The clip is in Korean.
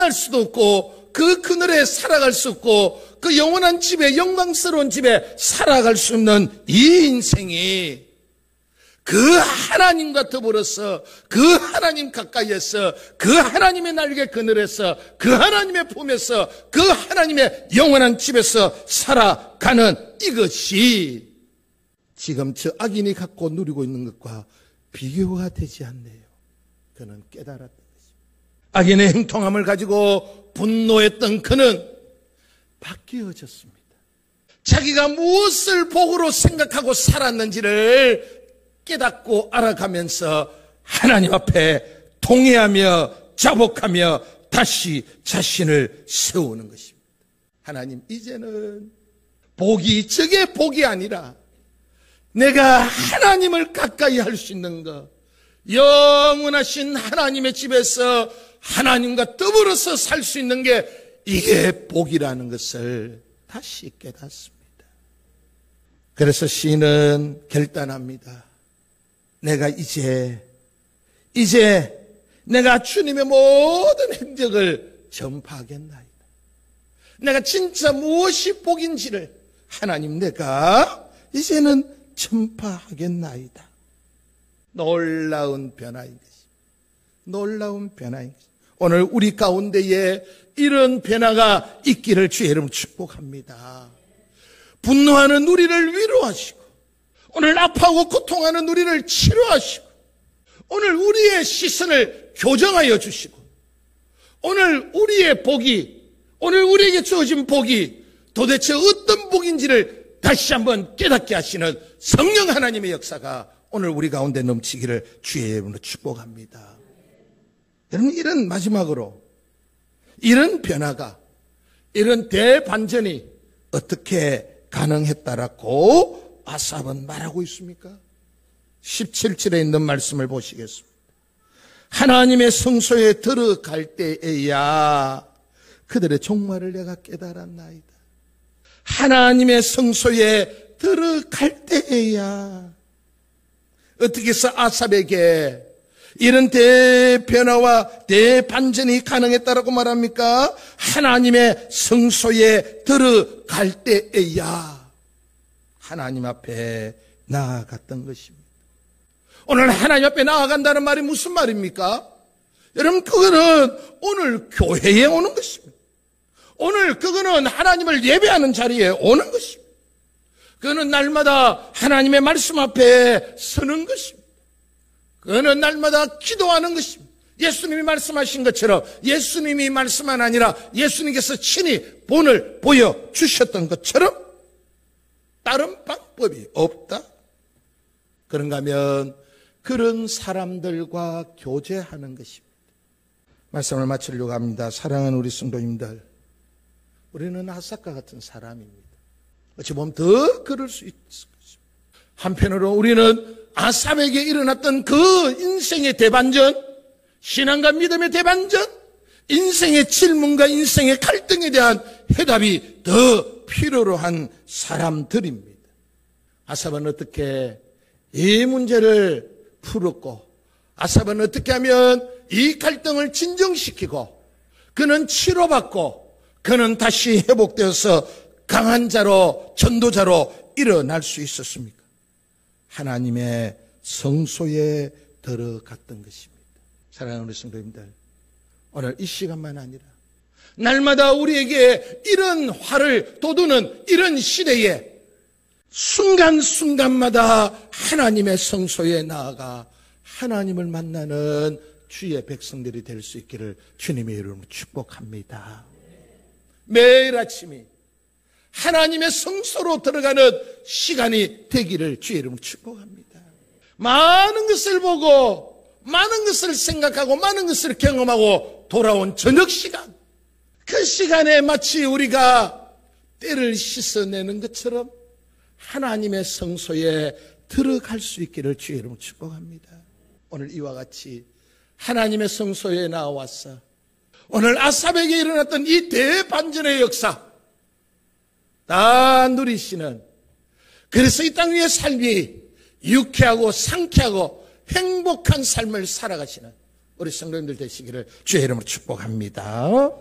할 수도 없고 그 그늘에 살아갈 수 없고 그 영원한 집에, 영광스러운 집에 살아갈 수 없는 이 인생이 그 하나님과 더불어서 그 하나님 가까이에서 그 하나님의 날개 그늘에서 그 하나님의 품에서 그 하나님의 영원한 집에서 살아가는 이것이 지금 저 악인이 갖고 누리고 있는 것과 비교가 되지 않네요. 그는 깨달았던 것입니다. 악인의 행통함을 가지고 분노했던 그는 바뀌어졌습니다. 자기가 무엇을 복으로 생각하고 살았는지를 깨닫고 알아가면서 하나님 앞에 통회하며 자복하며 다시 자신을 세우는 것입니다. 하나님, 이제는 복이 저게 복이 아니라 내가 하나님을 가까이 할 수 있는 것, 영원하신 하나님의 집에서 하나님과 더불어서 살 수 있는 게 이게 복이라는 것을 다시 깨닫습니다. 그래서 시인은 결단합니다. 내가 이제 내가 주님의 모든 행적을 전파하겠나이다. 내가 진짜 무엇이 복인지를 하나님, 내가 이제는 전파하겠나이다. 놀라운 변화인 것입니다. 놀라운 변화인 것입니다. 오늘 우리 가운데에 이런 변화가 있기를 주의 이름으로 축복합니다. 분노하는 우리를 위로하시고, 오늘 아파하고 고통하는 우리를 치료하시고, 오늘 우리의 시선을 교정하여 주시고, 오늘 우리의 복이, 오늘 우리에게 주어진 복이 도대체 어떤 복인지를 다시 한번 깨닫게 하시는 성령 하나님의 역사가 오늘 우리 가운데 넘치기를 주의 이름으로 축복합니다. 여러분, 이런 마지막으로 이런 변화가, 이런 대반전이 어떻게 가능했다라고 아삽은 말하고 있습니까? 17절에 있는 말씀을 보시겠습니다. 하나님의 성소에 들어갈 때에야 그들의 종말을 내가 깨달았나이다. 하나님의 성소에 들어갈 때에야 어떻게 해서 아삽에게 이런 대변화와 대반전이 가능했다라고 말합니까? 하나님의 성소에 들어갈 때에야 하나님 앞에 나아갔던 것입니다. 오늘 하나님 앞에 나아간다는 말이 무슨 말입니까? 여러분, 그거는 오늘 교회에 오는 것입니다. 오늘 그거는 하나님을 예배하는 자리에 오는 것입니다. 그거는 날마다 하나님의 말씀 앞에 서는 것입니다. 그거는 날마다 기도하는 것입니다. 예수님이 말씀하신 것처럼 예수님이 말씀만 아니라 예수님께서 친히 본을 보여주셨던 것처럼 다른 방법이 없다. 그런가 하면 그런 사람들과 교제하는 것입니다. 말씀을 마치려고 합니다. 사랑하는 우리 성도님들, 우리는 아삽과 같은 사람입니다. 어찌 보면 더 그럴 수 있을 것입니다. 한편으로 우리는 아삽에게 일어났던 그 인생의 대반전, 신앙과 믿음의 대반전, 인생의 질문과 인생의 갈등에 대한 해답이 더 필요로 한 사람들입니다. 아삽은 어떻게 이 문제를 풀었고, 아삽은 어떻게 하면 이 갈등을 진정시키고, 그는 치료받고, 그는 다시 회복되어서 강한 자로, 전도자로 일어날 수 있었습니까? 하나님의 성소에 들어갔던 것입니다. 사랑하는 우리 성도님들, 오늘 이 시간만 아니라 날마다 우리에게 이런 화를 돋우는 이런 시대에 순간순간마다 하나님의 성소에 나아가 하나님을 만나는 주의 백성들이 될 수 있기를 주님의 이름으로 축복합니다. 매일 아침이 하나님의 성소로 들어가는 시간이 되기를 주의 이름으로 축복합니다. 많은 것을 보고 많은 것을 생각하고 많은 것을 경험하고 돌아온 저녁 시간, 그 시간에 마치 우리가 때를 씻어내는 것처럼 하나님의 성소에 들어갈 수 있기를 주의 이름으로 축복합니다. 오늘 이와 같이 하나님의 성소에 나와서 오늘 아삽에게 일어났던 이 대반전의 역사 다 누리시는, 그래서 이 땅 위의 삶이 유쾌하고 상쾌하고 행복한 삶을 살아가시는 우리 성도님들 되시기를 주의 이름으로 축복합니다.